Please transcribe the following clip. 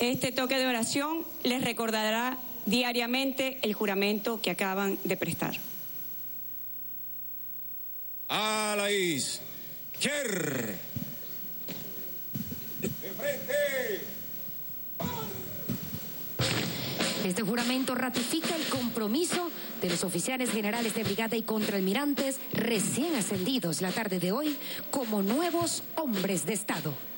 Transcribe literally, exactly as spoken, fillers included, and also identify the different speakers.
Speaker 1: Este toque de oración les recordará diariamente el juramento que acaban de prestar.
Speaker 2: A la izquierda. De frente.
Speaker 3: Este juramento ratifica el compromiso de los oficiales generales de brigada y contraalmirantes recién ascendidos la tarde de hoy como nuevos hombres de Estado.